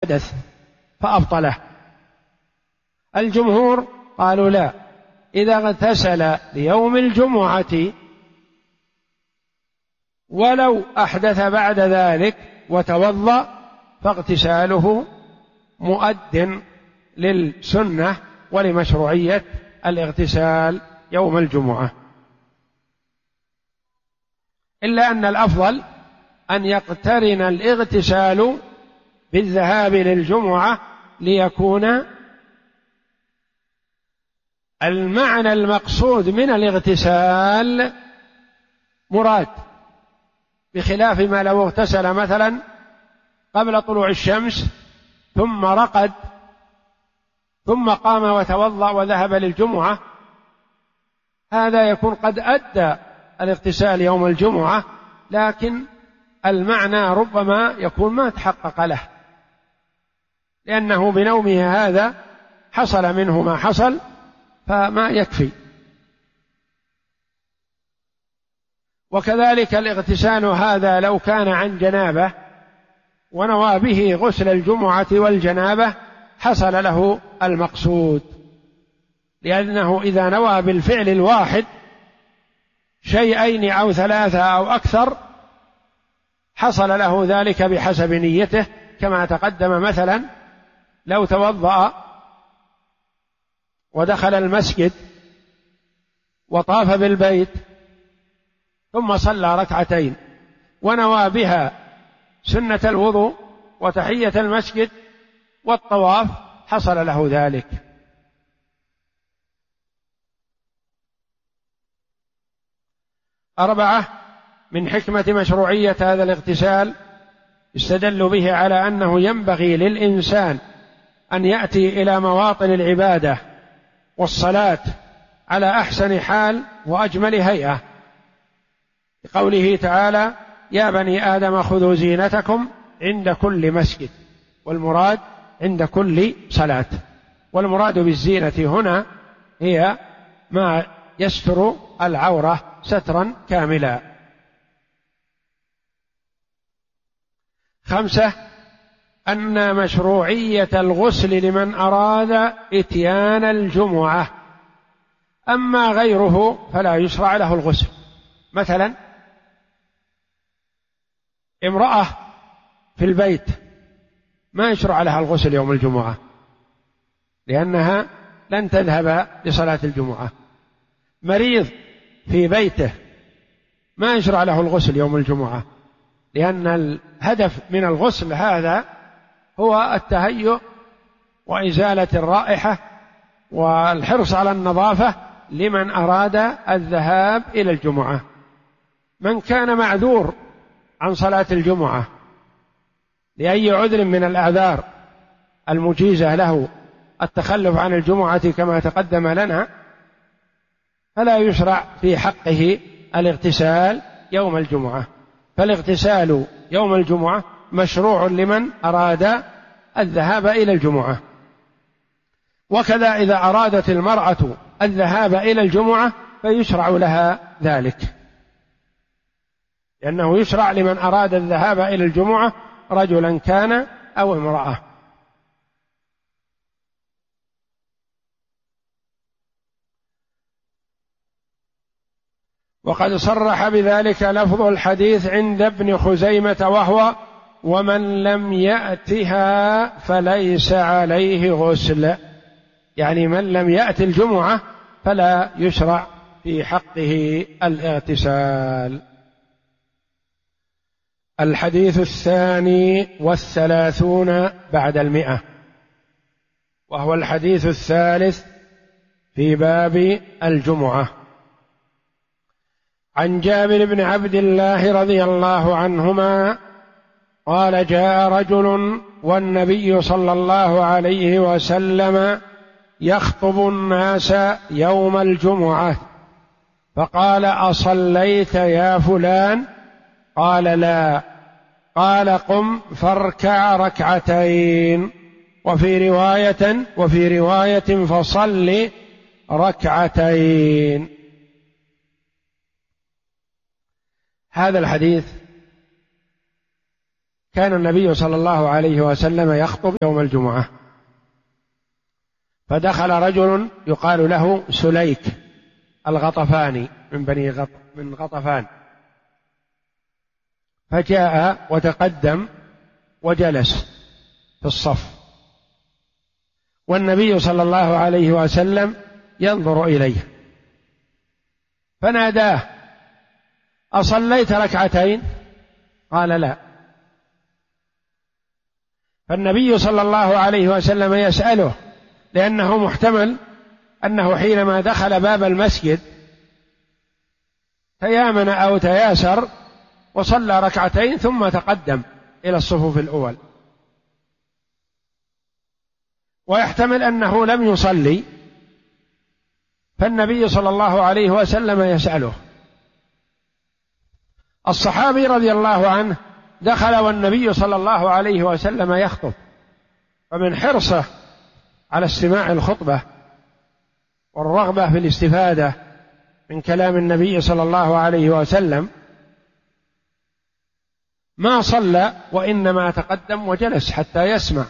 أحدث فأبطله. الجمهور قالوا لا، إذا اغتسل ليوم الجمعة ولو أحدث بعد ذلك وتوضأ فاغتساله مؤد للسنة ولمشروعية الاغتسال يوم الجمعة، إلا أن الأفضل أن يقترن الاغتسال بالذهاب للجمعة ليكون المعنى المقصود من الاغتسال مراد، بخلاف ما لو اغتسل مثلا قبل طلوع الشمس ثم رقد ثم قام وتوضأ وذهب للجمعة، هذا يكون قد أدى الاغتسال يوم الجمعة، لكن المعنى ربما يكون ما تحقق له، لأنه بنومه هذا حصل منه ما حصل فما يكفي. وكذلك الاغتسال هذا لو كان عن جنابة ونوى به غسل الجمعة والجنابة حصل له المقصود، لأنه إذا نوى بالفعل الواحد شيئين أو ثلاثة أو أكثر حصل له ذلك بحسب نيته، كما تقدم مثلا لو توضأ ودخل المسجد وطاف بالبيت ثم صلى ركعتين ونوى بها سنة الوضوء وتحية المسجد والطواف حصل له ذلك. أربعة، من حكمة مشروعية هذا الاغتسال استدلوا به على أنه ينبغي للإنسان أن يأتي إلى مواطن العبادة والصلاة على أحسن حال وأجمل هيئة، بقوله تعالى: يا بني آدم خذوا زينتكم عند كل مسجد، والمراد عند كل صلاة، والمراد بالزينة هنا هي ما يستر العورة سترا كاملا. خمسة، أن مشروعية الغسل لمن أراد إتيان الجمعة، أما غيره فلا يشرع له الغسل. مثلا امرأة في البيت ما يشرع لها الغسل يوم الجمعة لأنها لن تذهب لصلاة الجمعة. مريض في بيته ما يشرع له الغسل يوم الجمعة، لأن الهدف من الغسل هذا هو التهيؤ وإزالة الرائحة والحرص على النظافة لمن أراد الذهاب إلى الجمعة. من كان معذور عن صلاة الجمعة لأي عذر من الأعذار المجيزة له التخلف عن الجمعة كما تقدم لنا، فلا يشرع في حقه الاغتسال يوم الجمعة، فالاغتسال يوم الجمعة مشروع لمن أراد الذهاب إلى الجمعة. وكذا إذا أرادت المرأة الذهاب إلى الجمعة فيشرع لها ذلك، لأنه يشرع لمن أراد الذهاب إلى الجمعة رجلا كان أو امرأة. وقد صرح بذلك لفظ الحديث عند ابن خزيمة وهو: ومن لم يأتها فليس عليه غسل، يعني من لم يأت الجمعة فلا يشرع في حقه الاغتسال. الحديث 32 بعد 100، وهو الحديث 3 في باب الجمعة. عن جابر بن عبد الله رضي الله عنهما قال: جاء رجل والنبي صلى الله عليه وسلم يخطب الناس يوم الجمعة، فقال: أصليت يا فلان؟ قال: لا. قال: قم فاركع ركعتين، وفي رواية فصل ركعتين. هذا الحديث كان النبي صلى الله عليه وسلم يخطب يوم الجمعة، فدخل رجل يقال له سليك الغطفاني من غطفان، فجاء وتقدم وجلس في الصف، والنبي صلى الله عليه وسلم ينظر إليه، فناداه: أصليت ركعتين؟ قال: لا. فالنبي صلى الله عليه وسلم يسأله، لأنه محتمل أنه حينما دخل باب المسجد تيامن أو تياسر وصلى ركعتين ثم تقدم إلى الصفوف الأول، ويحتمل أنه لم يصلي، فالنبي صلى الله عليه وسلم يسأله. الصحابي رضي الله عنه دخل والنبي صلى الله عليه وسلم يخطب، فمن حرصه على استماع الخطبة والرغبة في الاستفادة من كلام النبي صلى الله عليه وسلم ما صلى، وإنما تقدم وجلس حتى يسمع،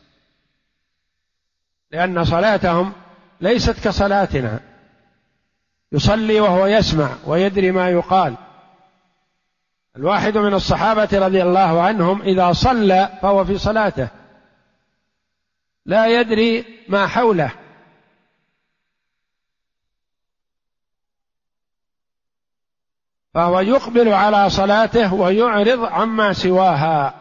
لأن صلاتهم ليست كصلاتنا، يصلي وهو يسمع ويدري ما يقال. الواحد من الصحابة رضي الله عنهم إذا صلى فهو في صلاته لا يدري ما حوله، فهو يقبل على صلاته ويعرض عما سواها.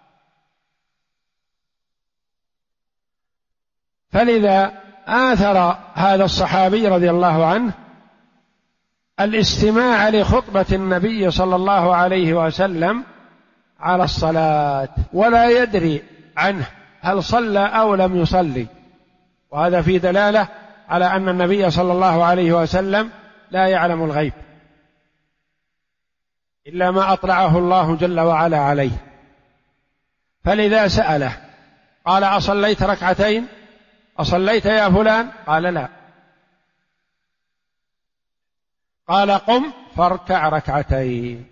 فلذا آثر هذا الصحابي رضي الله عنه الاستماع لخطبة النبي صلى الله عليه وسلم على الصلاة، ولا يدري عنه هل صلى أو لم يصلي، وهذا في دلالة على أن النبي صلى الله عليه وسلم لا يعلم الغيب إلا ما أطلعه الله جل وعلا عليه. فلذا سأله قال: أصليت ركعتين؟ أصليت يا فلان؟ قال: لا. قال: قم فاركع ركعتين.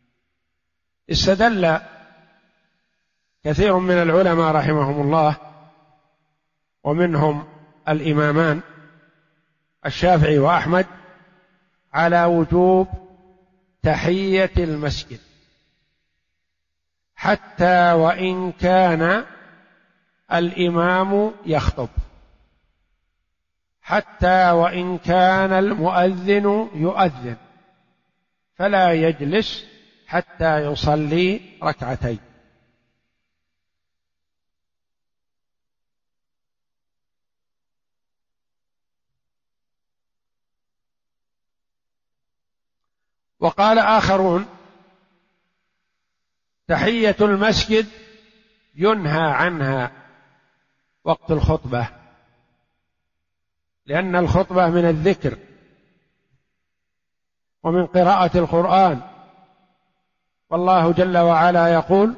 استدل كثير من العلماء رحمهم الله، ومنهم الإمامان الشافعي وأحمد، على وجوب تحية المسجد حتى وإن كان الإمام يخطب، حتى وإن كان المؤذن يؤذن، فلا يجلس حتى يصلي ركعتين. وقال آخرون: تحية المسجد ينهى عنها وقت الخطبة، لأن الخطبة من الذكر ومن قراءة القرآن، والله جل وعلا يقول: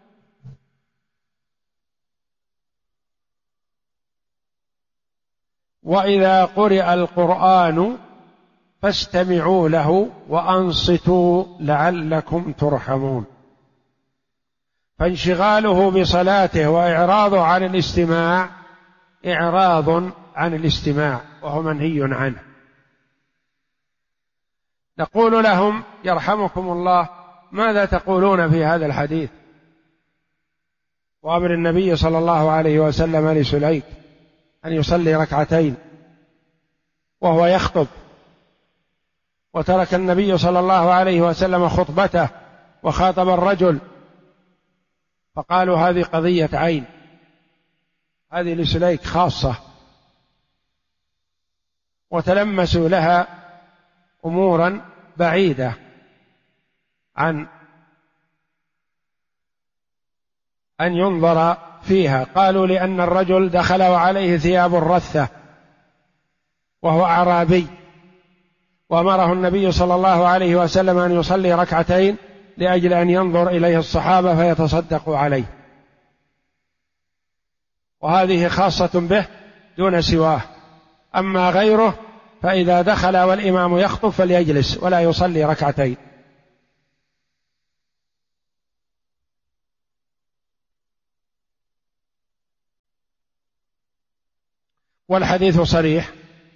وإذا قرئ القرآن فاستمعوا له وأنصتوا لعلكم ترحمون. فانشغاله بصلاته وإعراضه عن الاستماع إعراض عن الاستماع، وهو منهي عنه. نقول لهم: يرحمكم الله، ماذا تقولون في هذا الحديث وأمر النبي صلى الله عليه وسلم لسليك أن يصلي ركعتين وهو يخطب، وترك النبي صلى الله عليه وسلم خطبته وخاطب الرجل، فقالوا هذه قضية عين، هذه لسليك خاصة، وتلمسوا لها أمورا بعيدة عن أن ينظر فيها. قالوا: لأن الرجل دخل وعليه ثياب رثة وهو أعرابي، وأمره النبي صلى الله عليه وسلم أن يصلي ركعتين لأجل أن ينظر إليه الصحابة فيتصدقوا عليه، وهذه خاصة به دون سواه. أما غيره فإذا دخل والإمام يخطب فليجلس ولا يصلي ركعتين. والحديث صريح.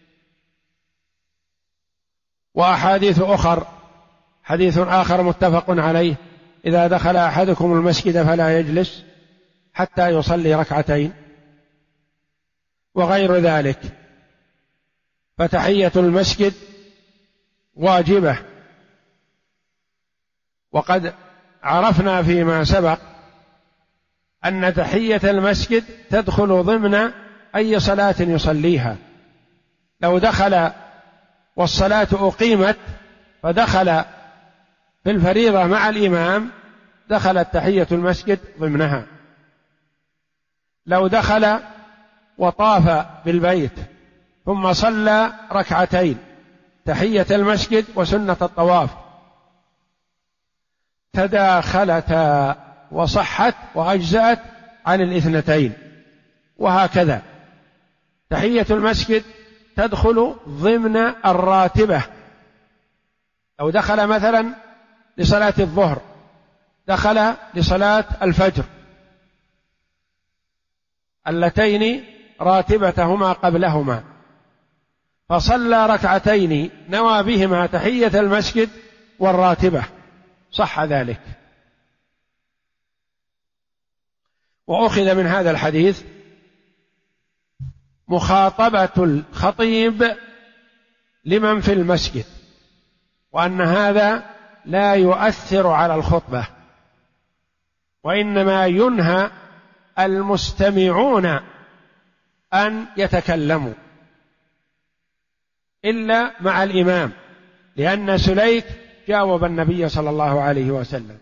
وأحاديث أخر، حديث آخر متفق عليه: إذا دخل أحدكم المسجد فلا يجلس حتى يصلي ركعتين، وغير ذلك. فتحية المسجد واجبة، وقد عرفنا فيما سبق أن تحية المسجد تدخل ضمن أي صلاة يصليها. لو دخل والصلاة أقيمت فدخل في الفريضة مع الإمام، دخلت تحية المسجد ضمنها. لو دخل وطاف بالبيت ثم صلى ركعتين، تحية المسجد وسنة الطواف تداخلتا وصحت وأجزأت عن الاثنتين. وهكذا تحية المسجد تدخل ضمن الراتبة. لو دخل مثلا لصلاة الظهر، دخل لصلاة الفجر، اللتين راتبتهما قبلهما، فصلى ركعتين نوى بهما تحية المسجد والراتبة، صح ذلك. وأخذ من هذا الحديث مخاطبة الخطيب لمن في المسجد، وأن هذا لا يؤثر على الخطبة، وإنما ينهى المستمعون أن يتكلموا إلا مع الإمام، لأن سليك جاوب النبي صلى الله عليه وسلم،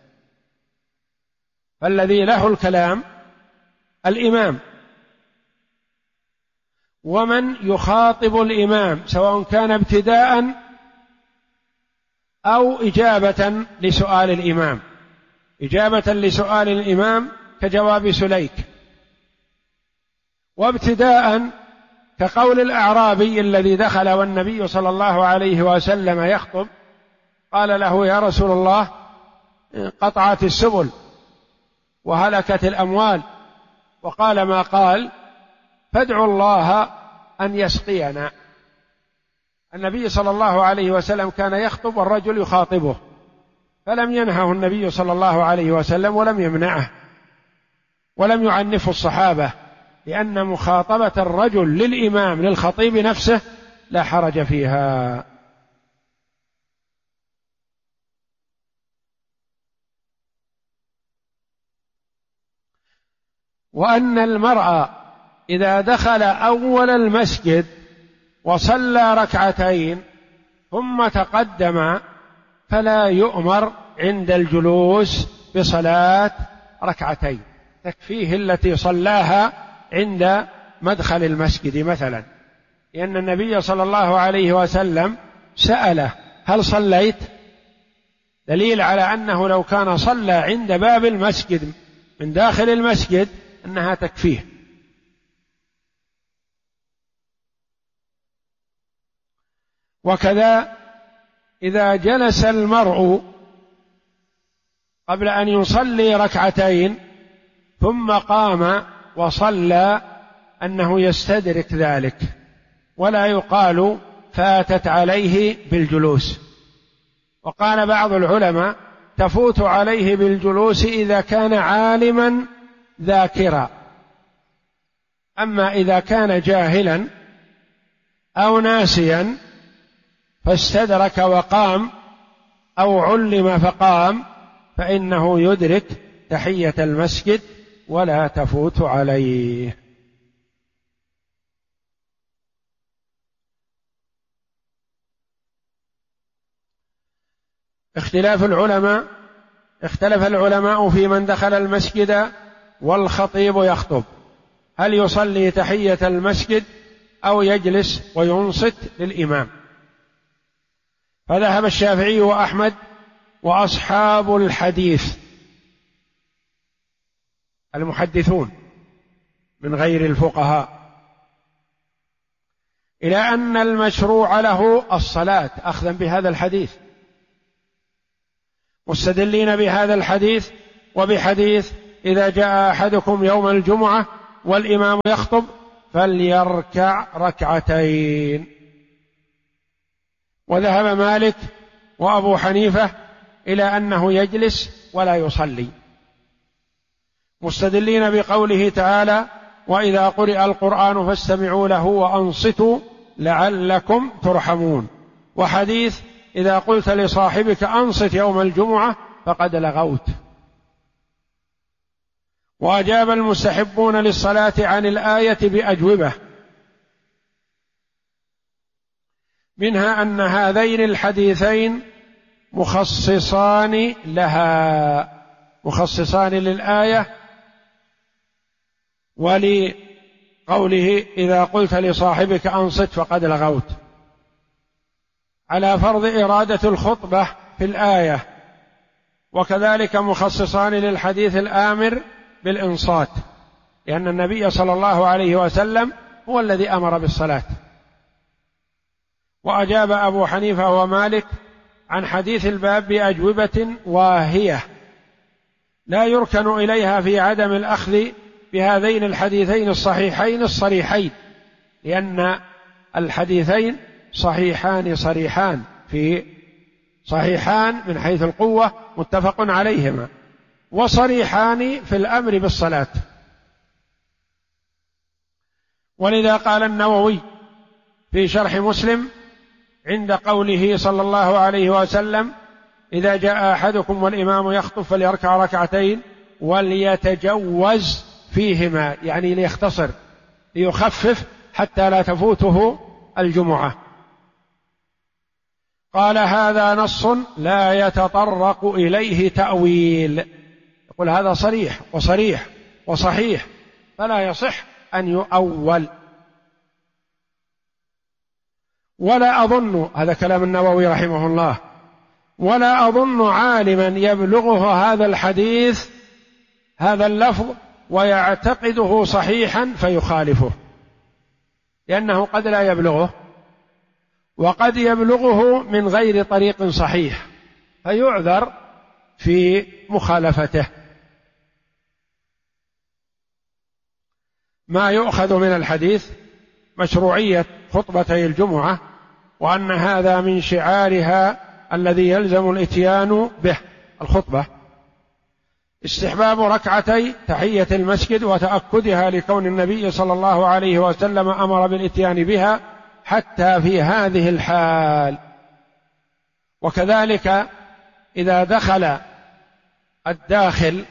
فالذي له الكلام الإمام. ومن يخاطب الإمام سواء كان ابتداء أو إجابة لسؤال الإمام، إجابة لسؤال الإمام كجواب سليك، وابتداء كقول الأعرابي الذي دخل والنبي صلى الله عليه وسلم يخطب، قال له: يا رسول الله، قطعت السبل وهلكت الأموال، وقال ما قال: فادعوا الله أن يسقينا. النبي صلى الله عليه وسلم كان يخطب والرجل يخاطبه، فلم ينهه النبي صلى الله عليه وسلم ولم يمنعه ولم يعنفه الصحابة، لأن مخاطبة الرجل للإمام للخطيب نفسه لا حرج فيها. وأن المرء إذا دخل أول المسجد وصلى ركعتين ثم تقدم فلا يؤمر عند الجلوس بصلاة ركعتين، تكفيه التي صلاها عند مدخل المسجد مثلا، لأن النبي صلى الله عليه وسلم سأله: هل صليت؟ دليل على أنه لو كان صلى عند باب المسجد من داخل المسجد أنها تكفيه. وكذا إذا جلس المرء قبل أن يصلي ركعتين ثم قام وصلى، أنه يستدرك ذلك، ولا يقال فاتت عليه بالجلوس. وقال بعض العلماء: تفوت عليه بالجلوس إذا كان عالما ذاكرا، أما إذا كان جاهلا أو ناسيا فاستدرك وقام أو علم فقام، فإنه يدرك تحية المسجد ولا تفوت عليه. اختلف العلماء في من دخل المسجد والخطيب يخطب، هل يصلي تحية المسجد أو يجلس وينصت للإمام؟ فذهب الشافعي وأحمد وأصحاب الحديث المحدثون من غير الفقهاء إلى أن المشروع له الصلاة، أخذا بهذا الحديث، مستدلين بهذا الحديث وبحديث: إذا جاء أحدكم يوم الجمعة والإمام يخطب فليركع ركعتين. وذهب مالك وأبو حنيفة إلى أنه يجلس ولا يصلي، مستدلين بقوله تعالى: وإذا قرئ القرآن فاستمعوا له وأنصتوا لعلكم ترحمون، وحديث: إذا قلت لصاحبك أنصت يوم الجمعة فقد لغوت. وأجاب المستحبون للصلاة عن الآية بأجوبة، منها أن هذين الحديثين مخصصان لها، مخصصان للآية ولقوله: إذا قلت لصاحبك أنصت فقد لغوت، على فرض إرادة الخطبة في الآية، وكذلك مخصصان للحديث الآمر بالإنصات، لأن النبي صلى الله عليه وسلم هو الذي أمر بالصلاة. وأجاب أبو حنيفة ومالك عن حديث الباب بأجوبة واهية لا يركن إليها في عدم الأخذ بهذين الحديثين الصحيحين الصريحين، لأن الحديثين صحيحان صريحان صحيحان من حيث القوة متفق عليهما، وصريحان في الأمر بالصلاة. ولذا قال النووي في شرح مسلم عند قوله صلى الله عليه وسلم: إذا جاء أحدكم والإمام يخطب فليركع ركعتين وليتجوز فيهما، يعني ليختصر ليخفف حتى لا تفوته الجمعة. قال: هذا نص لا يتطرق إليه تأويل، يقول هذا صريح وصريح وصحيح فلا يصح أن يؤول. ولا أظن، هذا كلام النووي رحمه الله، ولا أظن عالما يبلغه هذا الحديث هذا اللفظ ويعتقده صحيحا فيخالفه، لأنه قد لا يبلغه، وقد يبلغه من غير طريق صحيح فيعذر في مخالفته. ما يؤخذ من الحديث مشروعية خطبتي الجمعة، وأن هذا من شعارها الذي يلزم الإتيان به الخطبة. استحباب ركعتي تحية المسجد وتأكدها لكون النبي صلى الله عليه وسلم أمر بالإتيان بها حتى في هذه الحال. وكذلك إذا دخل الداخل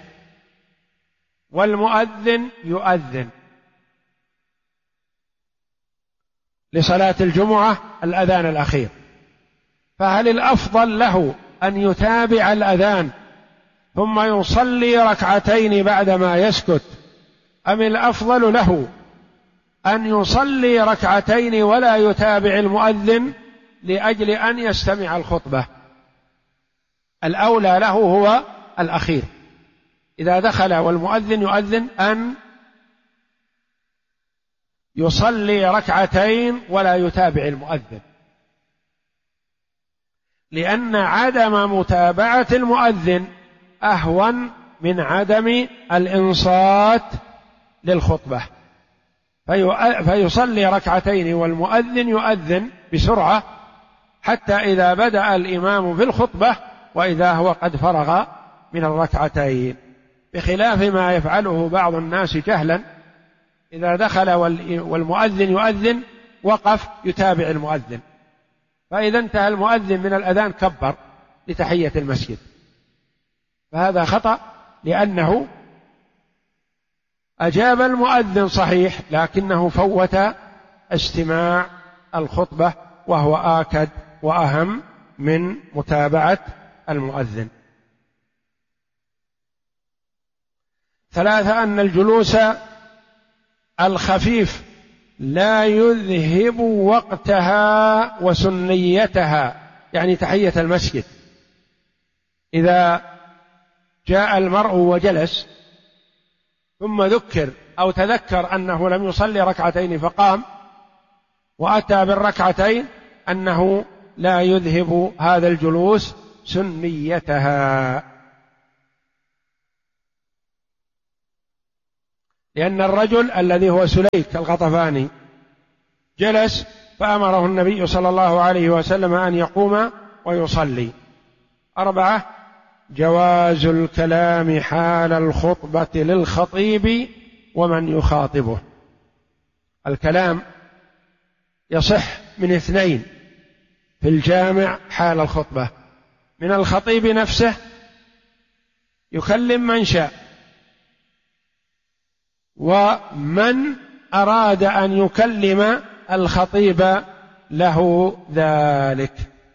والمؤذن يؤذن لصلاة الجمعة الأذان الأخير، فهل الأفضل له أن يتابع الأذان ثم يصلي ركعتين بعدما يسكت، أم الأفضل له أن يصلي ركعتين ولا يتابع المؤذن لأجل أن يستمع الخطبة؟ الأولى له هو الأخير، إذا دخل والمؤذن يؤذن أن يصلي ركعتين ولا يتابع المؤذن، لأن عدم متابعة المؤذن أهون من عدم الإنصات للخطبة، فيصلي ركعتين والمؤذن يؤذن بسرعة حتى إذا بدأ الإمام بالخطبة وإذا هو قد فرغ من الركعتين، بخلاف ما يفعله بعض الناس جهلا، إذا دخل والمؤذن يؤذن وقف يتابع المؤذن، فإذا انتهى المؤذن من الأذان كبر لتحية المسجد، فهذا خطأ، لأنه أجاب المؤذن صحيح لكنه فوت استماع الخطبة، وهو آكد وأهم من متابعة المؤذن. 3: أن الجلوس الخفيف لا يذهب وقتها وسنيتها، يعني تحية المسجد. إذا جاء المرء وجلس ثم ذكر أو تذكر أنه لم يصلي ركعتين فقام وأتى بالركعتين، أنه لا يذهب هذا الجلوس سنيتها. لأن الرجل الذي هو سليك الغطفاني جلس فأمره النبي صلى الله عليه وسلم أن يقوم ويصلي. 4 جواز الكلام حال الخطبة للخطيب ومن يخاطبه. الكلام يصح من 2 في الجامع حال الخطبة: من الخطيب نفسه يكلم من شاء، ومن أراد أن يكلم الخطيب له ذلك.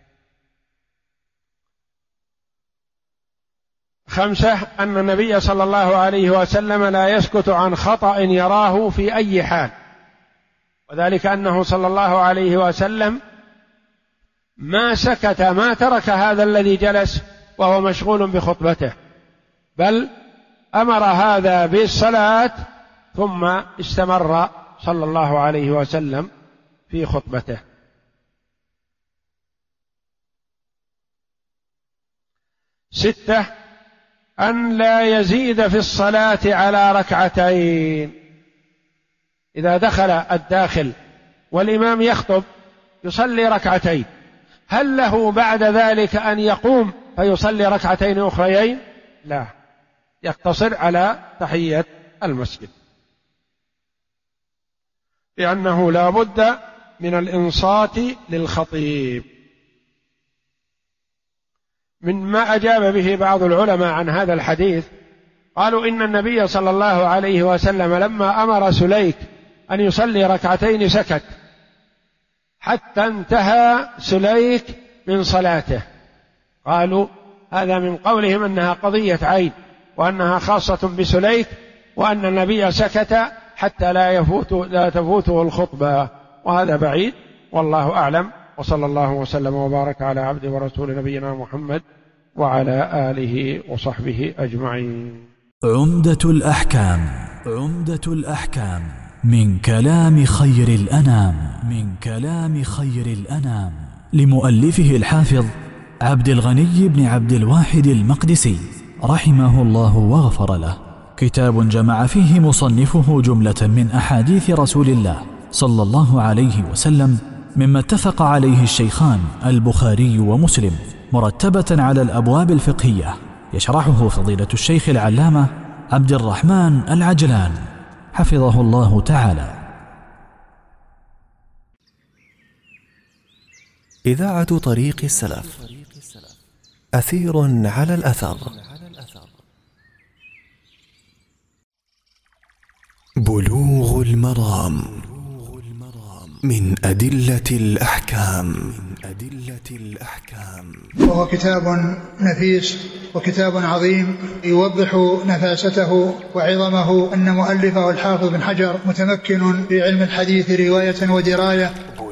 5 أن النبي صلى الله عليه وسلم لا يسكت عن خطأ يراه في أي حال، وذلك أنه صلى الله عليه وسلم ما سكت، ما ترك هذا الذي جلس وهو مشغول بخطبته، بل أمر هذا بالصلاة ثم استمر صلى الله عليه وسلم في خطبته. 6 أن لا يزيد في الصلاة على 2. إذا دخل الداخل والإمام يخطب يصلي 2، هل له بعد ذلك أن يقوم فيصلي 2 أخريين؟ لا، يقتصر على تحية المسجد، لأنه لا بد من الإنصات للخطيب. مما أجاب به بعض العلماء عن هذا الحديث قالوا إن النبي صلى الله عليه وسلم لما أمر سليك أن يصلي 2 سكت حتى انتهى سليك من صلاته. قالوا هذا من قولهم أنها قضية عين وأنها خاصة بسليك، وأن النبي سكت حتى لا تفوته الخطبة، وهذا بعيد والله أعلم. وصلى الله وسلم وبارك على عبد ورسول نبينا محمد وعلى آله وصحبه أجمعين. عمدة الأحكام من كلام خير الأنام لمؤلفه الحافظ عبد الغني بن عبد الواحد المقدسي رحمه الله واغفر له. كتاب جمع فيه مصنفه جملة من أحاديث رسول الله صلى الله عليه وسلم مما اتفق عليه الشيخان البخاري ومسلم، مرتبة على الأبواب الفقهية، يشرحه فضيلة الشيخ العلامة عبد الرحمن العجلان حفظه الله تعالى. إذاعة طريق السلف، أثير على الأثر. بلوغ المرام من أدلة الأحكام. وهو كتاب نفيس وكتاب عظيم يوضح نفاسته وعظمه، أن مؤلفه الحافظ بن حجر متمكن في علم الحديث رواية ودراية.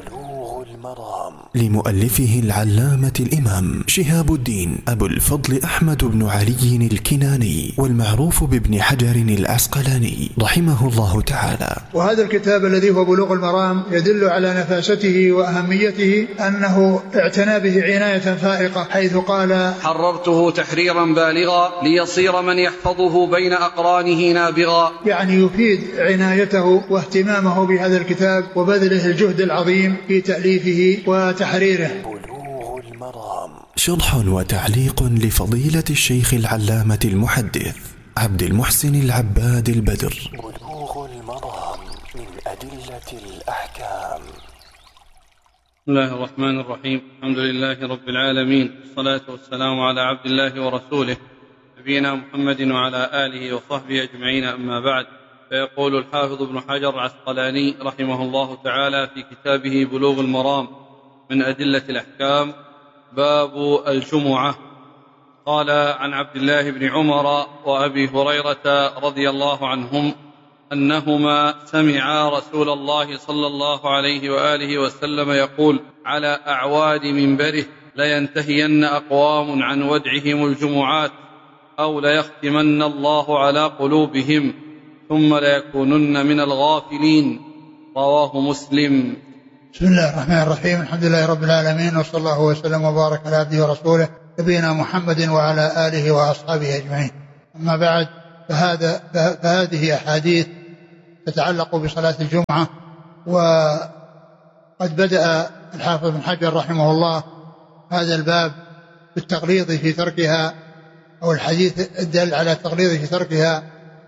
لمؤلفه العلامة الإمام شهاب الدين أبو الفضل أحمد بن علي الكناني، والمعروف بابن حجر العسقلاني رحمه الله تعالى. وهذا الكتاب الذي هو بلوغ المرام يدل على نفاسته وأهميته، أنه اعتنى به عناية فائقة، حيث قال: حررته تحريرا بالغا ليصير من يحفظه بين أقرانه نابغا. يعني يفيد عنايته واهتمامه بهذا الكتاب وبذله الجهد العظيم في تأليفه وتحريره. بلوغ المرام شرح وتعليق لفضيلة الشيخ العلامة المحدث عبد المحسن العباد البدر. بلوغ المرام من أدلة الأحكام. بسم الله الرحمن الرحيم. الحمد لله رب العالمين، والصلاة والسلام على عبد الله ورسوله نبينا محمد وعلى آله وصحبه أجمعين، أما بعد. فيقول الحافظ ابن حجر العسقلاني رحمه الله تعالى في كتابه بلوغ المرام من أدلة الأحكام: باب الجمعة. قال: عن عبد الله بن عمر وأبي هريرة رضي الله عنهم أنهما سمعا رسول الله صلى الله عليه وآله وسلم يقول على أعواد منبره: لينتهين أقوام عن ودعهم الجمعات، أو ليختمن الله على قلوبهم، ثم ليكونن من الغافلين. رواه مسلم. بسم الله الرحمن الرحيم. الحمد لله رب العالمين، وصلى الله وسلم وبارك على عبده ورسوله نبينا محمد وعلى آله وأصحابه أجمعين. أما بعد، فهذه أحاديث تتعلق بصلاة الجمعة. وقد بدأ الحافظ بن حجر رحمه الله هذا الباب بالتغليظ في تركها، أو الحديث الدل على التغليظ في تركها،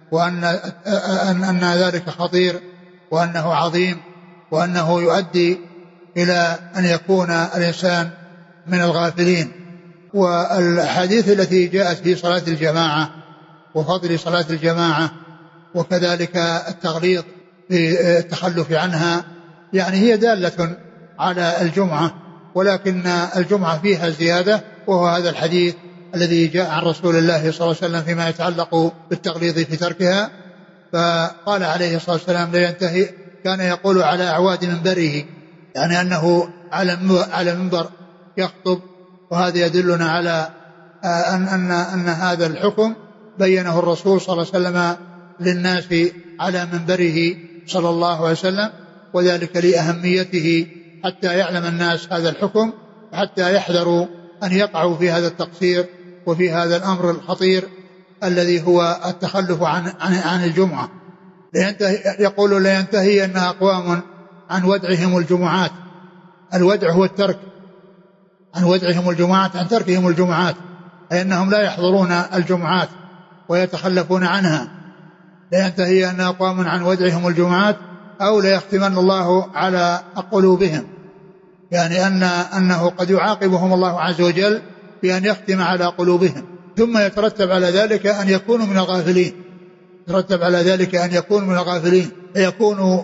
وأن ذلك خطير، وأنه عظيم، وأنه يؤدي إلى أن يكون الإنسان من الغافلين. والحديث التي جاءت في صلاة الجماعة وفضل صلاة الجماعة وكذلك التغليظ في التخلف عنها يعني هي دالة على الجمعة، ولكن الجمعة فيها زيادة، وهو هذا الحديث الذي جاء عن رسول الله صلى الله عليه وسلم فيما يتعلق بالتغليظ في تركها. فقال عليه الصلاة والسلام لا ينتهي، كان يقول على أعواد منبره، يعني أنه على منبر يخطب، وهذا يدلنا على أن هذا الحكم بينه الرسول صلى الله عليه وسلم للناس على منبره صلى الله عليه وسلم، وذلك لأهميته حتى يعلم الناس هذا الحكم، حتى يحذروا أن يقعوا في هذا التقصير وفي هذا الأمر الخطير الذي هو التخلف عن الجمعة. يقول لا ينتهي أن أقوام عن ودعهم الجمعات، الودع هو الترك، عن ودعهم الجمعات، عن تركهم الجمعات، أي أنهم لا يحضرون الجمعات ويتخلفون عنها. لا ينتهي أن أقوام عن ودعهم الجمعات أو لا يختمن الله على قلوبهم، يعني أنه قد يعاقبهم الله عز وجل بأن يختم على قلوبهم، ثم يترتب على ذلك أن يكونوا من الغافلين، يترتب على ذلك أن يكونوا من الغافلين، فيكون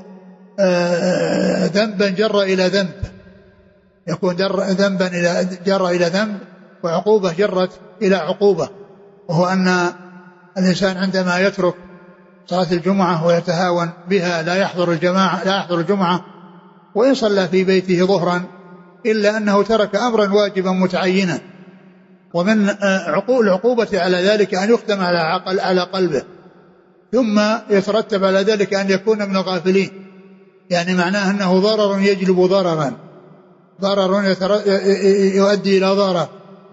ذنبا جر إلى ذنب، يكون ذنبا جر إلى ذنب، وعقوبة جرت إلى عقوبة، وهو أن الإنسان عندما يترك صلاة الجمعة ويتهاون بها لا يحضر الجمعة وإن صلى في بيته ظهرا إلا أنه ترك أمرا واجبا متعينا، ومن العقوبة على ذلك أن يختم على قلبه، ثم يترتب على ذلك أن يكون من الغافلين، يعني معناه أنه ضرر يجلب ضررا، ضرر يؤدي إلى ضرر.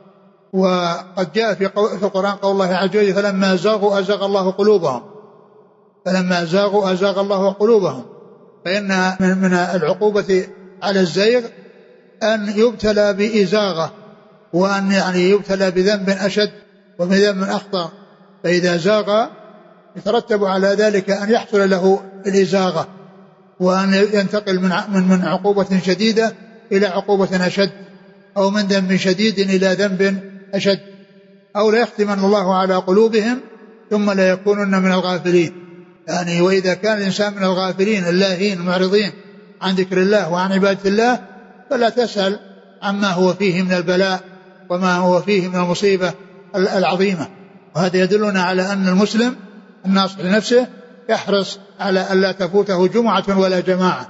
وقد جاء في القرآن قول الله عز وجل فلما زاغوا أزاغ الله قلوبهم، فلما زاغوا أزاغ الله قلوبهم، فإن من العقوبة على الزيغ أن يبتلى بإزاغة، وأن يعني يبتلى بذنب أشد وبذنب أخطر، فإذا زاغ يترتب على ذلك أن يحصل له الإزاغة، وأن ينتقل من عقوبة شديدة إلى عقوبة أشد، أو من ذنب شديد إلى ذنب أشد، أو لا يختمن الله على قلوبهم ثم لا يكونن من الغافلين. يعني وإذا كان الإنسان من الغافلين اللاهين المعرضين عن ذكر الله وعن عبادة الله فلا تسأل عما هو فيه من البلاء وما هو فيه من المصيبة العظيمة. وهذا يدلنا على أن المسلم الناصح لنفسه يحرص على أن لا تفوته جمعة ولا جماعة،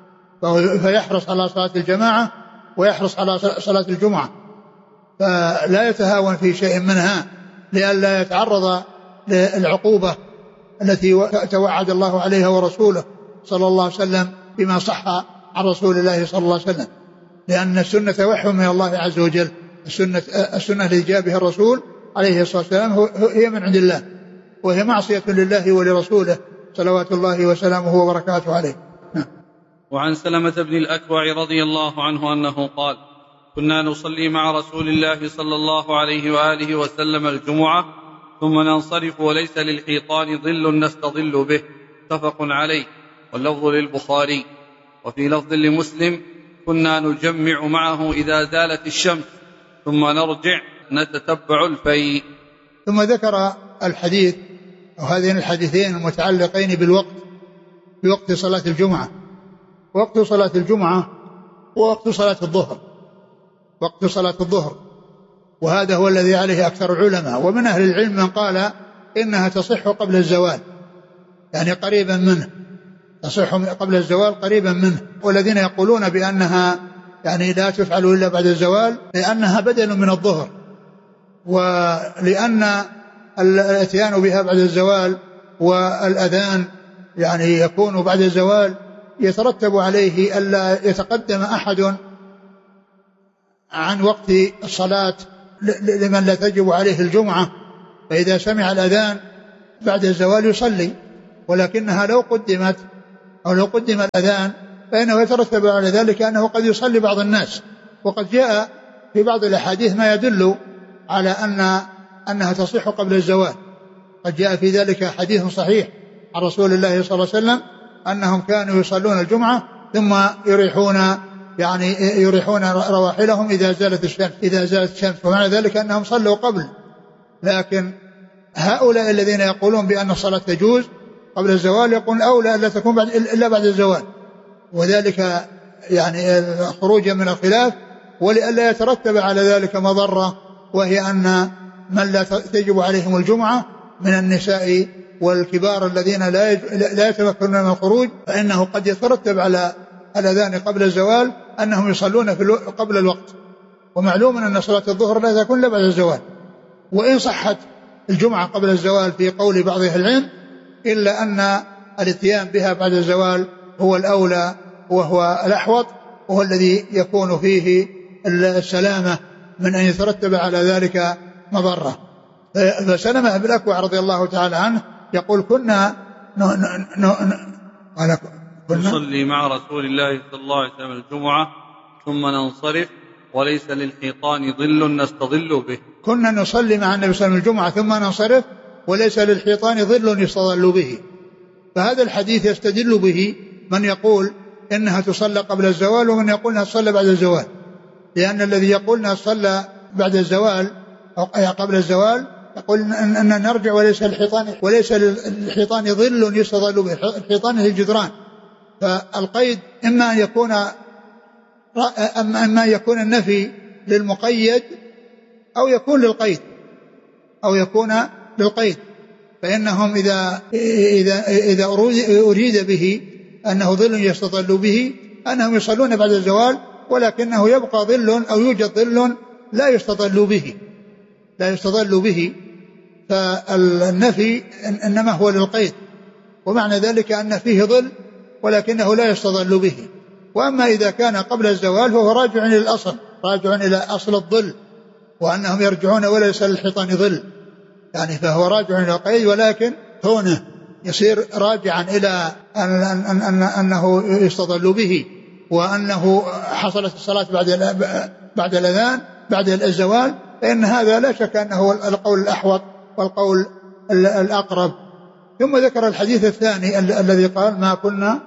فيحرص على صلاة الجماعة ويحرص على صلاة الجمعة، فلا يتهاون في شيء منها لئلا يتعرض للعقوبة التي توعد الله عليها ورسوله صلى الله عليه وسلم بما صح عن رسول الله صلى الله عليه وسلم، لأن السنة وحي من الله عز وجل، السنة التي جاء بها الرسول عليه الصلاة والسلام هي من عند الله، وهي معصية لله ولرسوله صلوات الله وسلامه وبركاته عليه. وعن سلمة بن الأكوع رضي الله عنه أنه قال كنا نصلي مع رسول الله صلى الله عليه وآله وسلم الجمعة ثم ننصرف وليس للحيطان ظل نستظل به، متفق عليه، واللفظ للبخاري. وفي لفظ لمسلم كنا نجمع معه إذا زالت الشمس ثم نرجع نتتبع الفيء. ثم ذكر الحديث أو هذين الحديثين المتعلقين بوقت صلاة الجمعة. وقت صلاة الجمعة ووقت صلاة الظهر، وقت صلاة الظهر، وهذا هو الذي عليه أكثر العلماء، ومن أهل العلم من قال إنها تصح قبل الزوال، يعني قريبا منه، تصح قبل الزوال قريبا منه. والذين يقولون بأنها يعني لا تفعل إلا بعد الزوال لأنها بدل من الظهر، ولأن الاتيان بها بعد الزوال والأذان يعني يكون بعد الزوال يترتب عليه ألا يتقدم أحد عن وقت الصلاة لمن لا تجب عليه الجمعة، فإذا سمع الأذان بعد الزوال يصلي، ولكنها لو قدمت أو لو قدم الأذان فإنه يترتب على ذلك أنه قد يصلي بعض الناس. وقد جاء في بعض الأحاديث ما يدل على أنها تصح قبل الزوال. قد جاء في ذلك حديث صحيح عن رسول الله صلى الله عليه وسلم أنهم كانوا يصلون الجمعة ثم يريحون رواحلهم إذا زالت الشمس ومعنى ذلك أنهم صلوا قبل. لكن هؤلاء الذين يقولون بأن الصلاة تجوز قبل الزوال يقول أولى ألا تكون إلا بعد الزوال، وذلك يعني خروجا من الخلاف ولئلا يترتب على ذلك مضرة، وهي أن من لا تجب عليهم الجمعة من النساء والكبار الذين لا يتمكنون من الخروج فإنه قد يترتب على الأذان قبل الزوال أنهم يصلون قبل الوقت. ومعلوم أن صلاة الظهر لا تكون إلا بعد الزوال، وإن صحت الجمعة قبل الزوال في قول بعض أهل العلم إلا أن الاتيان بها بعد الزوال هو الأولى وهو الأحوط وهو الذي يكون فيه السلامة من أن يترتب على ذلك مضرة. فسلمة بن الأكوع رضي الله تعالى عنه يقول كنا نصلي مع رسول الله صلى الله عليه وسلم الجمعة ثم ننصرف وليس للحيطان ظل نستظل به. كنا نصلي مع النبي صلى الله عليه وسلم الجمعة ثم ننصرف وليس للحيطان ظل يستظل به. فهذا الحديث يستدل به من يقول إنها تصلى قبل الزوال ومن يقول إنها تصلى بعد الزوال، لأن الذي يقول إنها تصلى بعد الزوال أو قبل الزوال يقول أن نرجع وليس للحيطان ظل يستظل به. الحيطان هي الجدران، فالقيد إما أن يكون النفي للمقيد أو يكون للقيد فإنهم إذا أريد به أنه ظل يستظل به أنهم يصلون بعد الزوال، ولكنه يبقى ظل أو يوجد ظل لا يستظل به فالنفي إنما هو للقيد، ومعنى ذلك أن فيه ظل ولكنه لا يستظل به. وأما إذا كان قبل الزوال فهو راجع إلى أصل الظل، وأنهم يرجعون وليس للحيطان ظل، يعني فهو راجع إلى القيد، ولكن هنا يصير راجعا إلى أنه يستظل به وأنه حصلت الصلاة بعد الأذان بعد الزوال، فإن هذا لا شك أنه القول الأحوط والقول الأقرب. ثم ذكر الحديث الثاني الذي قال ما كنا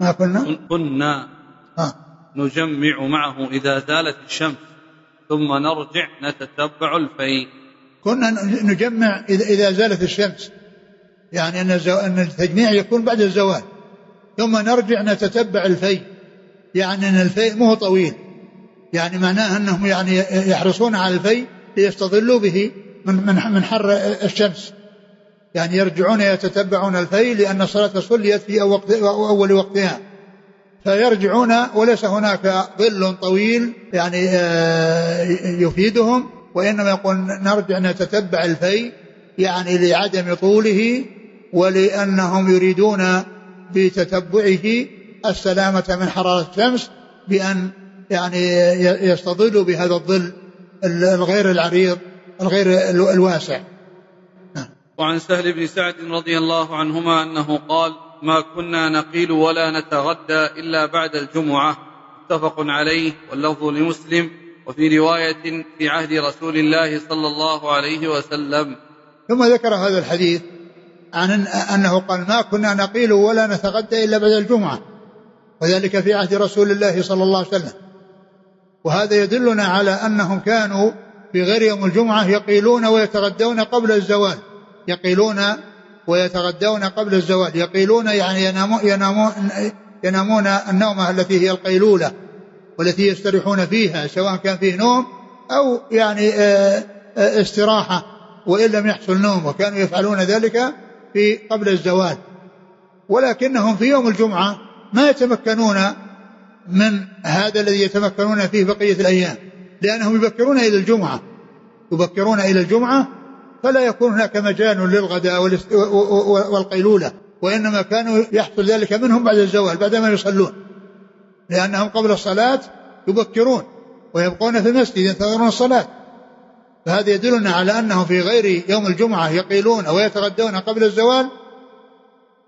نجمع معه إذا زالت الشمس ثم نرجع نتتبع الفيء. كنا نجمع إذا زالت الشمس، يعني أن التجميع يكون بعد الزوال، ثم نرجع نتتبع الفيء، يعني أن الفيء مو طويل، يعني معناه أنهم يعني يحرصون على الفيء ليستظلوا به من حر الشمس، يعني يرجعون يتتبعون الفيء لأن الصلاة صليت في أول وقتها، فيرجعون وليس هناك ظل طويل يعني يفيدهم، وإنما يقول نرجع نتتبع الفيء يعني لعدم طوله ولأنهم يريدون بتتبعه السلامة من حرارة الشمس بأن يعني يستظلوا بهذا الظل الغير العريض الغير الواسع. وعن سهل بن سعد رضي الله عنهما أنه قال ما كنا نقيل ولا نتغدى إلا بعد الجمعة، متفق عليه واللفظ لمسلم، وفي رواية في عهد رسول الله صلى الله عليه وسلم. ثم ذكر هذا الحديث عن أنه قال ما كنا نقيل ولا نتغدى إلا بعد الجمعة، وذلك في عهد رسول الله صلى الله عليه وسلم. وهذا يدلنا على أنهم كانوا في غير يوم الجمعة يقيلون ويتغدون قبل الزوال، يقيلون يعني ينامون النومة التي هي القيلولة والتي يستريحون فيها، سواء كان فيه نوم أو يعني استراحة وإن لم يحصل نوم، وكانوا يفعلون ذلك في قبل الزوال. ولكنهم في يوم الجمعة ما يتمكنون من هذا الذي يتمكنون فيه بقية الأيام، لأنهم يبكرون إلى الجمعة فلا يكون هناك مجال للغداء والقيلولة، وإنما كانوا يحصل ذلك منهم بعد الزوال بعدما يصلون، لأنهم قبل الصلاة يبكرون ويبقون في المسجد ينتظرون الصلاة. فهذا يدلنا على أنهم في غير يوم الجمعة يقيلون ويتغدون قبل الزوال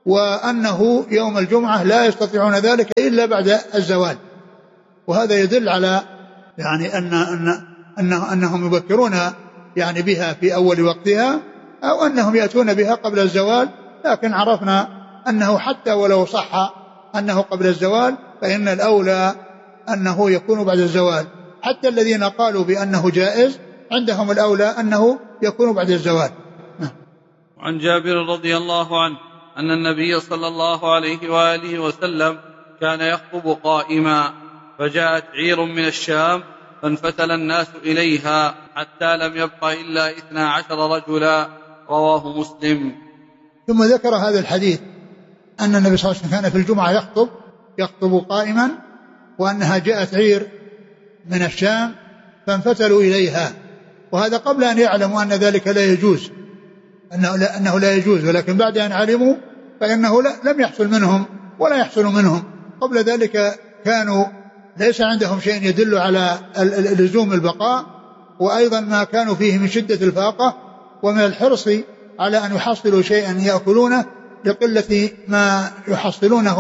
وأنه يوم الجمعة لا يستطيعون ذلك إلا بعد الزوال. وهذا يدل على يعني أنهم يبكرون يعني بها في أول وقتها، أو أنهم يأتون بها قبل الزوال. لكن عرفنا أنه حتى ولو صح أنه قبل الزوال فإن الأولى أنه يكون بعد الزوال. حتى الذين قالوا بأنه جائز عندهم الأولى أنه يكون بعد الزوال. وعن جابر رضي الله عنه أن النبي صلى الله عليه وآله وسلم كان يخطب قائما، فجاءت عير من الشام فانفتل الناس إليها حتى لم يبق إلا 12 رجلا، رواه مسلم. ثم ذكر هذا الحديث أن النبي صلى الله عليه وسلم كان في الجمعة يخطب قائما، وأنها جاءت عير من الشام فانفتلوا إليها، وهذا قبل أن يعلموا أن ذلك لا يجوز، أنه لا يجوز، ولكن بعد أن علموا فإنه لم يحصل منهم ولا يحصل منهم. قبل ذلك كانوا ليس عندهم شيء يدل على لزوم البقاء، وأيضا ما كانوا فيه من شدة الفاقة ومن الحرص على أن يحصلوا شيئا يأكلونه لقلة ما يحصلونه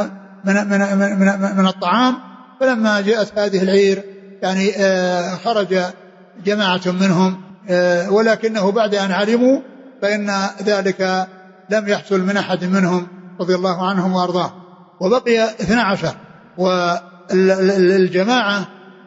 من الطعام. فلما جاءت هذه العير يعني خرج جماعة منهم، ولكنه بعد أن علموا فإن ذلك لم يحصل من أحد منهم رضي الله عنهم وأرضاه. وبقي 12. والجماعة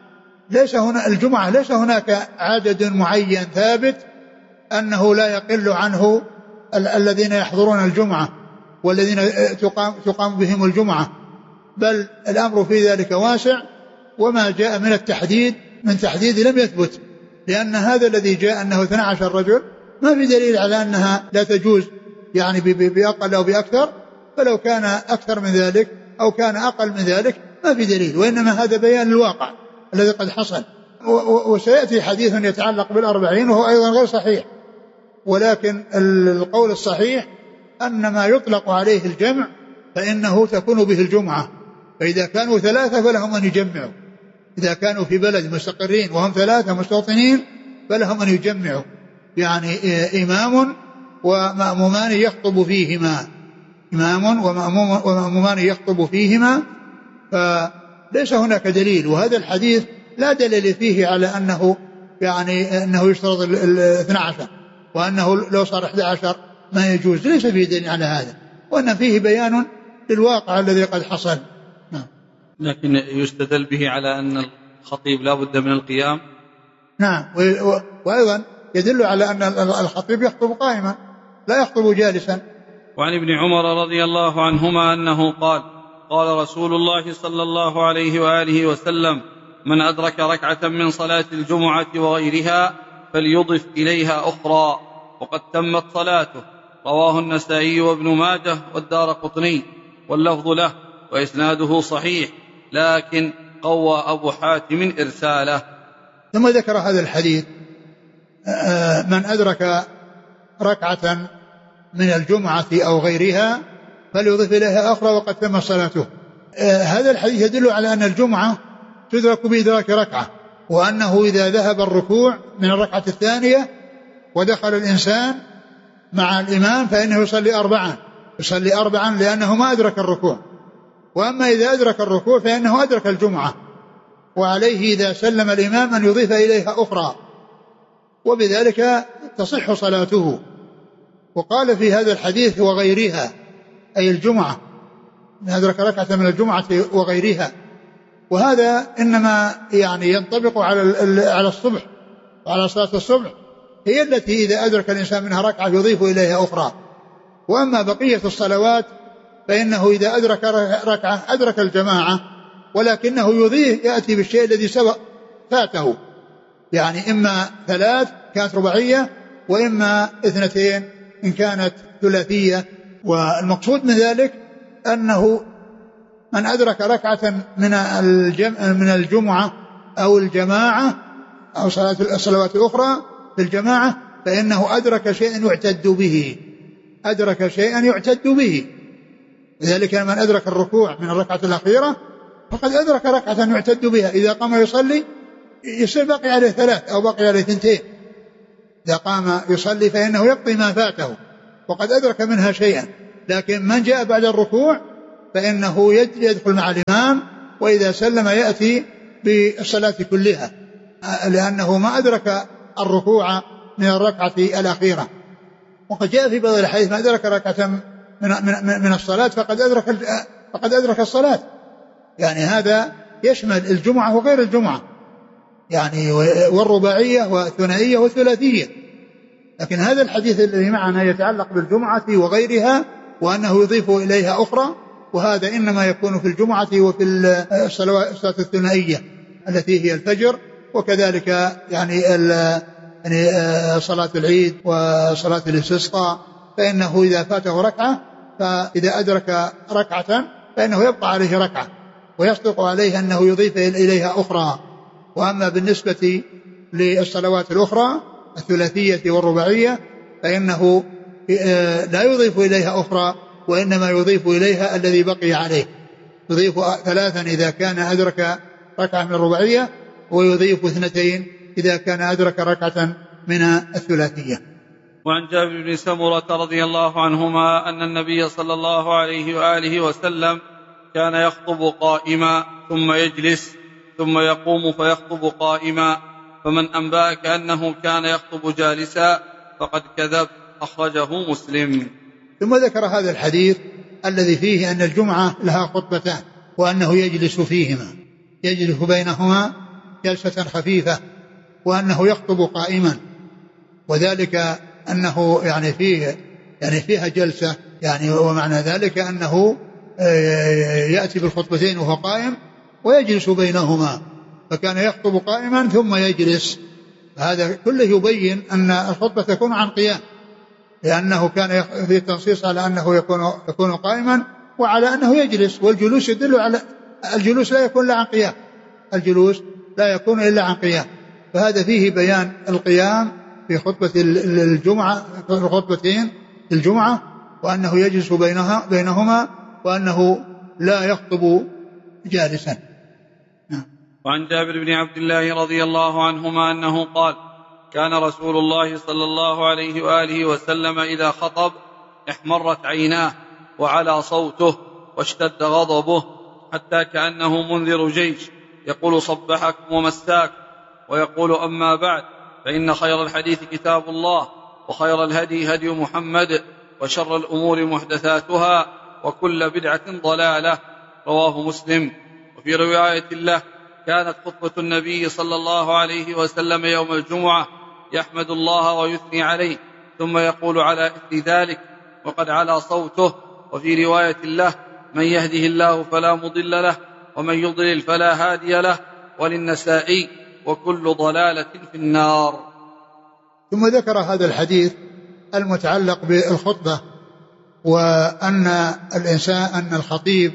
الجمعة ليس هناك عدد معين ثابت أنه لا يقل عنه الذين يحضرون الجمعة والذين تقام بهم الجمعة، بل الأمر في ذلك واسع. وما جاء من التحديد من تحديد لم يثبت، لأن هذا الذي جاء أنه 12 رجل ما في دليل على أنها لا تجوز يعني بأقل أو بأكثر. فلو كان أكثر من ذلك أو كان أقل من ذلك ما في دليل، وإنما هذا بيان الواقع الذي قد حصل. وسيأتي حديث يتعلق بال40 وهو أيضا غير صحيح، ولكن القول الصحيح أن ما يطلق عليه الجمع فإنه تكون به الجمعة. فإذا كانوا 3 فلهم أن يجمعوا، إذا كانوا في بلد مستقرين وهم 3 مستوطنين فلهم أن يجمعوا، يعني إمام ومأمومان يخطب فيهما، إمام ومأمومان يخطب فيهما. فليس هناك دليل، وهذا الحديث لا دليل فيه على أنه يعني أنه يشترط 12 وأنه لو صار 11 ما يجوز، ليس فيه دليل على هذا، وأن فيه بيان للواقع الذي قد حصل. لكن يستدل به على أن الخطيب لا بد من القيام. نعم، وأيضا يدل على أن الخطيب يخطب قائما لا يخطب جالسا. وعن ابن عمر رضي الله عنهما أنه قال: قال رسول الله صلى الله عليه وآله وسلم: من أدرك ركعة من صلاة الجمعة وغيرها فليضف إليها أخرى وقد تمت صلاته، رواه النسائي وابن ماجه والدارقطني، واللفظ له وإسناده صحيح، لكن قوى أبو حاتم إرساله. ثم ذكر هذا الحديث: من أدرك ركعة من الجمعة أو غيرها فليضف إليها أخرى وقد تم صلاته. هذا الحديث يدل على أن الجمعة تدرك بإدراك ركعة، وأنه إذا ذهب الركوع من الركعة الثانية ودخل الإنسان مع الإمام فإنه يصلي 4 لأنه ما أدرك الركوع. وأما إذا أدرك الركوع فإنه أدرك الجمعة، وعليه إذا سلم الإمام أن يضيف إليها أخرى، وبذلك تصح صلاته. وقال في هذا الحديث وغيرها، أي الجمعة، من أدرك ركعة من الجمعة وغيرها، وهذا إنما يعني ينطبق على الصبح وعلى صلاة الصبح، هي التي إذا أدرك الإنسان منها ركعة يضيف إليها أخرى. وأما بقية الصلوات فإنه إذا أدرك ركعة أدرك الجماعة، ولكنه يضيف، يأتي بالشيء الذي سبق فاته، يعني إما 3 كانت رباعية وإما 2 إن كانت ثلاثية. والمقصود من ذلك أنه من أدرك ركعة من الجمعة أو الجماعة أو الصلوات الأخرى في الجماعة فإنه أدرك شيئا يعتد به، لذلك من أدرك الركوع من الركعة الأخيرة فقد أدرك ركعة يعتد بها. إذا قام يصلي يصير باقي عليه 3 أو باقي عليه 2. إذا قام يصلي فإنه يقضي ما فاته وقد أدرك منها شيئا، لكن من جاء بعد الركوع فإنه يدخل مع الإمام، وإذا سلم يأتي بالصلاة كلها، لأنه ما أدرك الركوع من الركعة الأخيرة. وقد جاء في بعض الحديث ما أدرك ركعة من الصلاة فقد أدرك الصلاة. يعني هذا يشمل الجمعة وغير الجمعة، يعني والرباعية والثنائية والثلاثية. لكن هذا الحديث الذي معنا يتعلق بالجمعة وغيرها، وأنه يضيف إليها أخرى، وهذا إنما يكون في الجمعة وفي الصلاة الثنائية التي هي الفجر، وكذلك يعني صلاة العيد وصلاة الاستسقاء، فإنه إذا فاته ركعة، فإذا أدرك ركعة فإنه يبقى عليه ركعة، ويصدق عليه أنه يضيف إليها أخرى. وأما بالنسبة للصلوات الأخرى الثلاثية والرباعية فإنه لا يضيف إليها أخرى، وإنما يضيف إليها الذي بقي عليه. يضيف 3 إذا كان أدرك ركعة من الرباعية، ويضيف 2 إذا كان أدرك ركعة من الثلاثية. وعن جابر بن سمرة رضي الله عنهما أن النبي صلى الله عليه وآله وسلم كان يخطب قائما ثم يجلس ثم يقوم فيخطب قائما، فمن أنبأك أنه كان يخطب جالسا فقد كذب. أخرجه مسلم. ثم ذكر هذا الحديث الذي فيه أن الجمعة لها خطبتان، وأنه يجلس فيهما، يجلس بينهما جلسة خفيفة، وأنه يخطب قائما، وذلك أنه يعني فيها جلسة، يعني ومعنى ذلك أنه يأتي بالخطبتين وهو قائم ويجلس بينهما، فكان يخطب قائما ثم يجلس. هذا كله يبين أن الخطبة تكون عن قيام، لأنه كان في التنصيص على أنه يكون قائما وعلى أنه يجلس، والجلوس يدل على الجلوس لا يكون إلا عن قيام، الجلوس لا يكون إلا عن قيام. فهذا فيه بيان القيام في خطبة الجمعة، في خطبتين الجمعة، وأنه يجلس بينهما، وأنه لا يخطب جالسا. وعن جابر بن عبد الله رضي الله عنهما أنه قال: كان رسول الله صلى الله عليه وآله وسلم إذا خطب احمرت عيناه وعلى صوته واشتد غضبه، حتى كأنه منذر جيش يقول: صبحكم ومساك. ويقول: أما بعد، فإن خير الحديث كتاب الله، وخير الهدي هدي محمد، وشر الأمور محدثاتها، وكل بدعة ضلالة. رواه مسلم. وفي رواية له: كانت خطبة النبي صلى الله عليه وسلم يوم الجمعة يحمد الله ويثني عليه، ثم يقول على إثر ذلك وقد علا صوته. وفي رواية له: من يهده الله فلا مضل له، ومن يضلل فلا هادي له. وللنسائي: وكل ضلالة في النار. ثم ذكر هذا الحديث المتعلق بالخطبة، وأن الإنسان أن الخطيب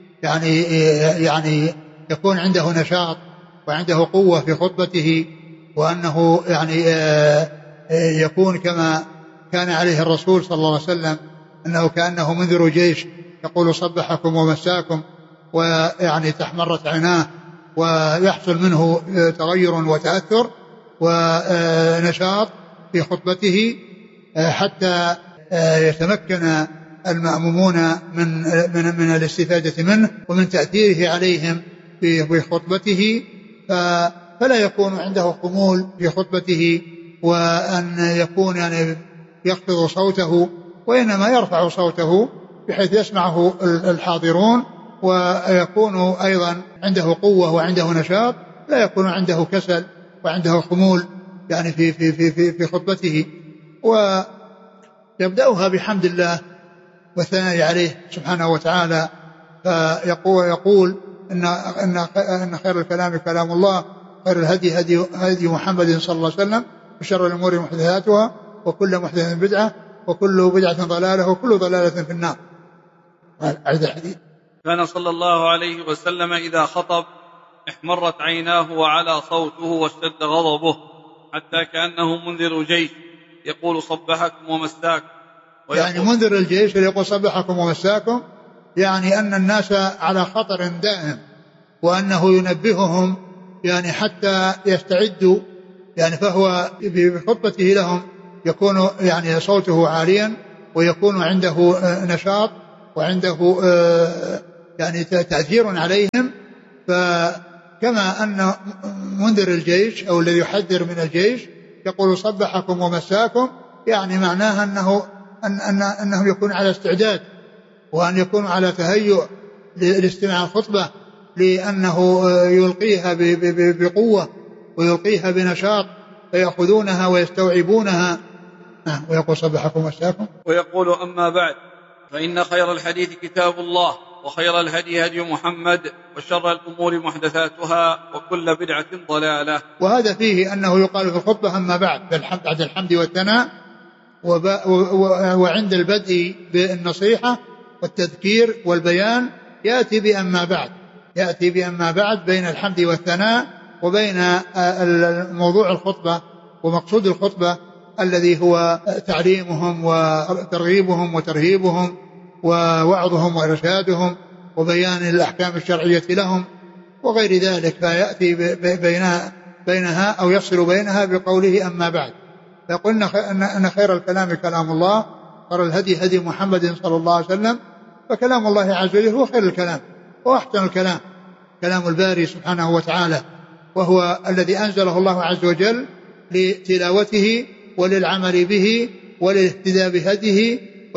يعني يكون عنده نشاط وعنده قوة في خطبته، وأنه يعني يكون كما كان عليه الرسول صلى الله عليه وسلم، أنه كأنه منذر جيش يقول: صبحكم ومساكم، ويعني تحمرت عيناه ويحصل منه تغير وتأثر ونشاط في خطبته، حتى يتمكن المأمومون من الاستفادة منه ومن تأثيره عليهم في خطبته، فلا يكون عنده خمول في خطبته، وأن يكون يعني يخفض صوته، وإنما يرفع صوته بحيث يسمعه الحاضرون، ويكون أيضا عنده قوة وعنده نشاط، لا يكون عنده كسل وعنده خمول يعني في خطبته. ويبدأها بحمد الله والثناء عليه سبحانه وتعالى، فيقول إن خير الكلام كلام الله، خير الهدي هدي محمد صلى الله عليه وسلم، وشر الأمور محدثاتها، وكل محدثة بدعة، وكل بدعة ضلالة، وكل ضلالة في النار. أعد الحديث. كان صلى الله عليه وسلم إذا خطب احمرت عيناه وعلى صوته واشتد غضبه، حتى كأنه منذر جيش يقول: صبحكم ومساكم. يعني منذر الجيش يقول: صبحكم ومساكم، يعني أن الناس على خطر دائم، وأنه ينبههم يعني حتى يستعدوا، يعني فهو بخطبته لهم يكون يعني صوته عاليا، ويكون عنده نشاط وعنده يعني تأثير عليهم. فكما أن منذر الجيش أو الذي يحذر من الجيش يقول صبحكم ومساكم، يعني معناها أنهم يكون على استعداد وأن يكون على تهيؤ لاستماع الخطبة، لأنه يلقيها بقوة ويلقيها بنشاط فيأخذونها ويستوعبونها. ويقول صبحكم ومساكم. ويقول أما بعد، فإن خير الحديث كتاب الله، وخير الهدي هدي محمد، وشر الأمور محدثاتها، وكل بدعة ضلالة. وهذا فيه أنه يقال في الخطبة أما بعد، بعد الحمد والثناء، وعند البدء بالنصيحة والتذكير والبيان يأتي بأما بعد، يأتي بأما بعد بين الحمد والثناء وبين موضوع الخطبة ومقصود الخطبة الذي هو تعليمهم وترغيبهم وترهيبهم ووعظهم وإرشادهم وبيان الأحكام الشرعية لهم وغير ذلك. فيأتي بينها أو يفصل بينها بقوله أما بعد. فقلنا أن خير الكلام كلام الله، خير الهدي هدي محمد صلى الله عليه وسلم، فكلام الله عز وجل هو خير الكلام وأحسن الكلام، كلام الباري سبحانه وتعالى، وهو الذي أنزله الله عز وجل لتلاوته وللعمل به وللاهتداء بهديه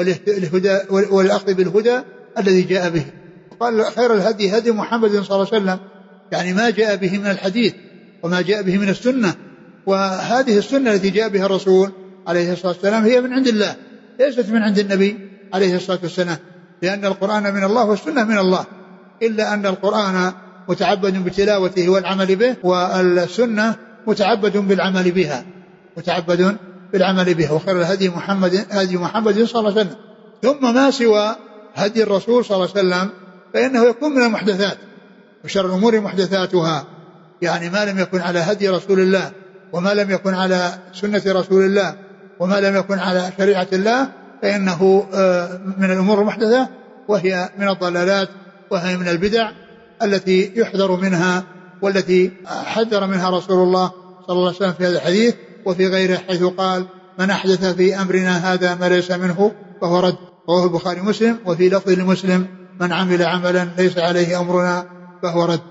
والأخذ بالهدى الذي جاء به. قال خير الهدي هدي محمد صلى الله عليه وسلم، يعني ما جاء به من الحديث وما جاء به من السنة. وهذه السنة التي جاء بها الرسول عليه الصلاة والسلام هي من عند الله، ليست من عند النبي عليه الصلاة والسلام، لأن القرآن من الله والسنة من الله، إلا أن القرآن متعبد بتلاوته والعمل به، والسنة متعبد بالعمل بها، متعبد بالعمل بها. وخير الهدي هدي محمد صلى الله عليه وسلم. ثم ما سوى هدي الرسول صلى الله عليه وسلم فإنه يكون من المحدثات، وشر الأمور محدثاتها، يعني ما لم يكن على هدي رسول الله وما لم يكن على سنة رسول الله وما لم يكن على شريعة الله فإنه من الأمور المحدثة، وهي من الضلالات وهي من البدع التي يحذر منها والتي حذر منها رسول الله صلى الله عليه وسلم في هذا الحديث وفي غيره، حيث قال من أحدث في أمرنا هذا ما ليس منه فهو رد. رواه البخاري مسلم. وفي لفظ لمسلم من عمل عملا ليس عليه أمرنا فهو رد.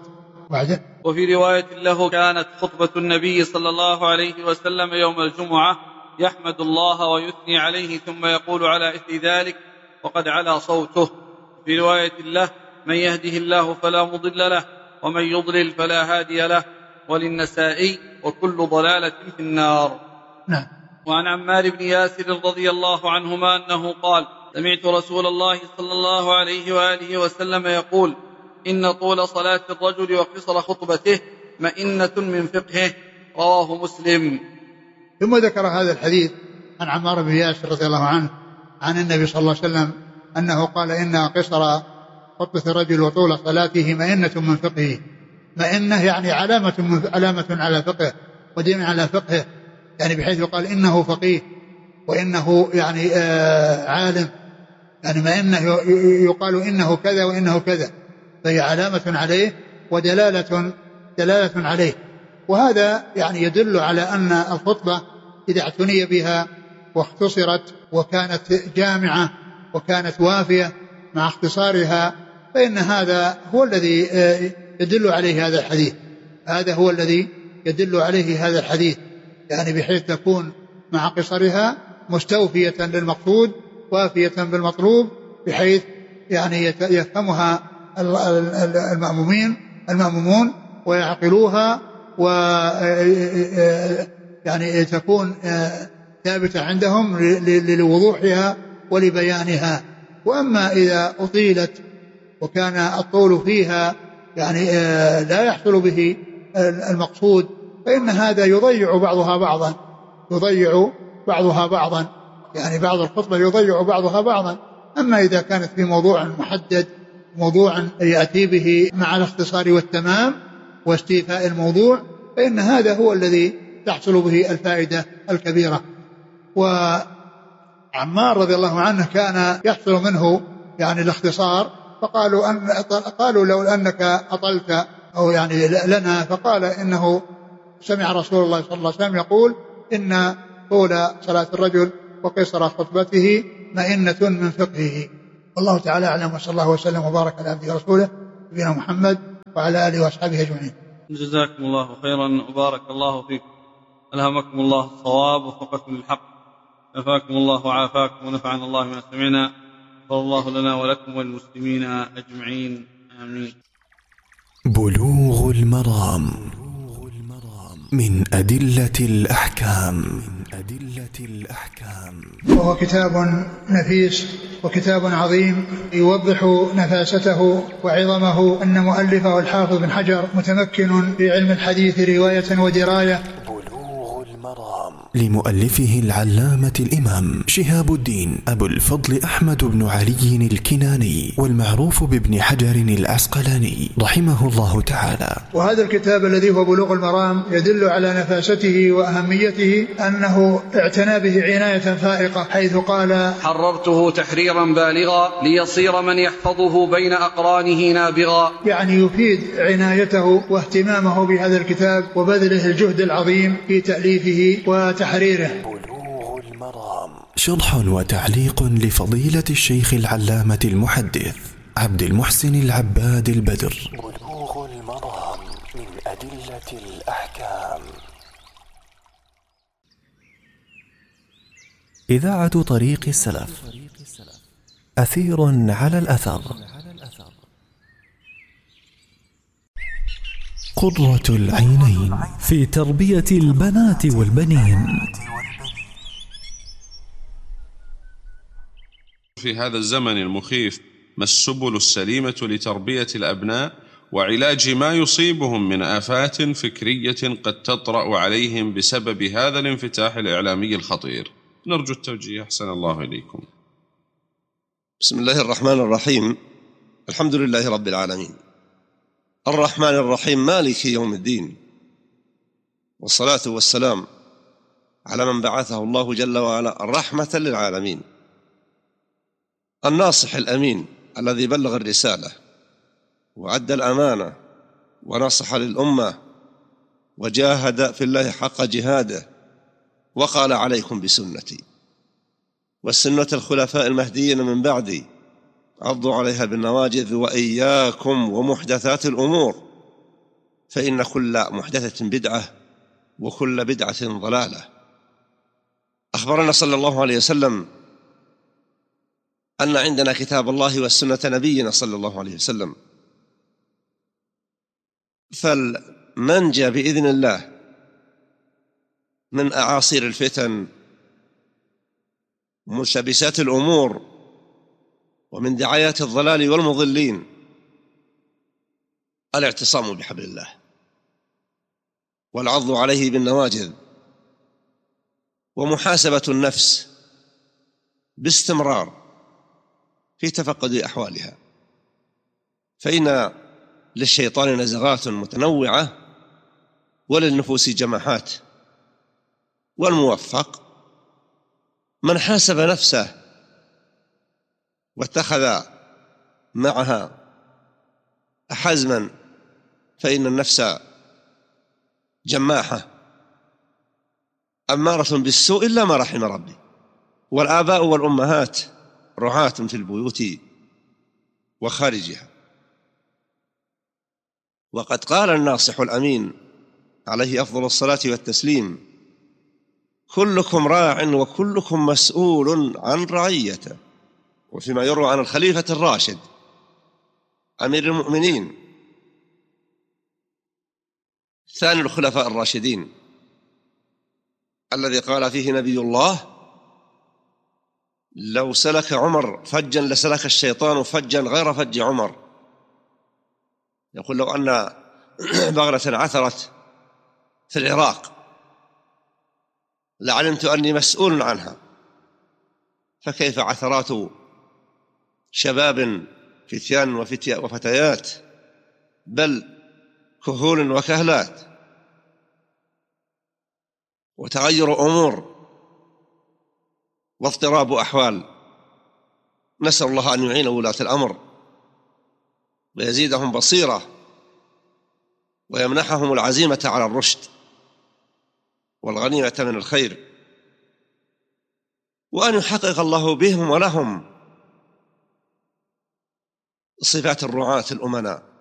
وفي رواية له كانت خطبة النبي صلى الله عليه وسلم يوم الجمعة يحمد الله ويثني عليه ثم يقول على إثر ذلك وقد علا صوته. في رواية له من يهده الله فلا مضل له ومن يضلل فلا هادي له. وللنسائي وكل ضلالة في النار. نعم. وعن عمار بن ياسر رضي الله عنهما أنه قال سمعت رسول الله صلى الله عليه وآله وسلم يقول إن طول صلاة الرجل وقصر خطبته مئنة من فقهه. رواه مسلم. ثم ذكر هذا الحديث عن عمار بن ياسر رضي الله عنه عن النبي صلى الله عليه وسلم أنه قال إن قصر خطبة الرجل وطول صلاته مئنة من فقهه. مئنة يعني علامة على فقه ودين على فقهه، يعني بحيث يقال إنه فقيه وإنه يعني عالم، يعني مئنة يقال إنه كذا وإنه كذا، فهي علامة عليه ودلالة عليه. وهذا يعني يدل على أن الخطبة إذا اعتني بها واختصرت وكانت جامعة وكانت وافية مع اختصارها فإن هذا هو الذي يدل عليه هذا الحديث، هذا هو الذي يدل عليه هذا الحديث، يعني بحيث تكون مع قصرها مستوفية للمقصود وافية بالمطلوب، بحيث يعني يفهمها المأمومون ويعقلوها يعني تكون ثابتة عندهم لوضوحها ولبيانها. وأما إذا أطيلت وكان الطول فيها يعني لا يحصل به المقصود فإن هذا يضيع بعضها بعضا، يعني بعض الخطبة يضيع بعضها بعضا. أما إذا كانت في موضوع محدد، موضوع يأتي به مع الاختصار والتمام واستيفاء الموضوع، فإن هذا هو الذي تحصل به الفائدة الكبيرة. وعمار رضي الله عنه كان يحصل منه يعني الاختصار، قالوا لو أنك أطلت أو يعني لنا، فقال إنه سمع رسول الله صلى الله عليه وسلم يقول إن طول صلاة الرجل وقصر خطبته مئنة من فقهه. والله تعالى أعلم، وصلى الله وسلم وبارك على عبده ورسوله نبينا محمد وعلى آله وأصحابه أجمعين. جزاكم الله خيرا وبارك الله فيكم، ألهمكم الله الصواب ووفقكم للحق، عافاكم الله وعافاكم ونفعنا الله ما سمعنا، غفر الله لنا ولكم وللمسلمين أجمعين، آمين. بلوغ المرام من أدلة الأحكام. وهو كتاب نفيس وكتاب عظيم يوضح نفاسته وعظمه. أن مؤلفه الحافظ بن حجر متمكن في علم الحديث رواية ودراية. لمؤلفه العلامة الإمام شهاب الدين أبو الفضل أحمد بن علي الكناني، والمعروف بابن حجر العسقلاني رحمه الله تعالى. وهذا الكتاب الذي هو بلوغ المرام يدل على نفاسته وأهميته، أنه اعتنى به عناية فائقة، حيث قال: حررته تحريرا بالغا ليصير من يحفظه بين أقرانه نابغا. يعني يفيد عنايته واهتمامه بهذا الكتاب وبذله الجهد العظيم في تأليفه وتحريره. بلوغ المرام شرح وتعليق لفضيلة الشيخ العلامة المحدث عبد المحسن العباد البدر. بلوغ المرام من أدلة الأحكام. إذاعة طريق السلف، أثير على الأثر، قرة العينين في تربية البنات والبنين. في هذا الزمن المخيف ما السبل السليمة لتربية الأبناء وعلاج ما يصيبهم من آفات فكرية قد تطرأ عليهم بسبب هذا الانفتاح الإعلامي الخطير؟ نرجو التوجيه، أحسن الله إليكم. بسم الله الرحمن الرحيم. الحمد لله رب العالمين، الرحمن الرحيم، مالك يوم الدين، والصلاة والسلام على من بعثه الله جل وعلا رحمة للعالمين، الناصح الأمين الذي بلغ الرسالة وأدى الأمانة ونصح للأمة وجاهد في الله حق جهاده، وقال: عليكم بسنتي والسنة الخلفاء المهديين من بعدي، عضوا عليها بالنواجذ، وإياكم ومحدثات الأمور، فإن كل محدثة بدعة وكل بدعة ضلالة. أخبرنا صلى الله عليه وسلم أن عندنا كتاب الله والسنة نبينا صلى الله عليه وسلم، فالمنجى بإذن الله من أعاصير الفتن وملتبسات الأمور ومن دعايات الضلال والمضلين الاعتصام بحبل الله والعض عليه بالنواجذ، ومحاسبة النفس باستمرار في تفقد أحوالها، فإن للشيطان نزغات متنوعة وللنفوس جماحات، والموفق من حاسب نفسه واتخذ معها حزما، فإن النفس جماحة أمارة بالسوء إلا ما رحم ربي، والآباء والأمهات رعاة في البيوت وخارجها. وقد قال الناصح الأمين عليه أفضل الصلاة والتسليم: كلكم راع وكلكم مسؤول عن رعيته. وفيما يروى عن الخليفة الراشد أمير المؤمنين ثاني الخلفاء الراشدين، الذي قال فيه نبي الله: لو سلك عمر فجا لسلك الشيطان فجا غير فج عمر. يقول: لو أن بغلة عثرت في العراق لعلمت أني مسؤول عنها، فكيف عثرات شباب فتيان وفتيات، بل كهول وكهلات، وتغير أمور واضطراب أحوال. نسأل الله أن يعين ولاة الأمر ويزيدهم بصيرة ويمنحهم العزيمة على الرشد والغنيمة من الخير، وأن يحقق الله بهم ولهم صفات الرعاة الأمناء.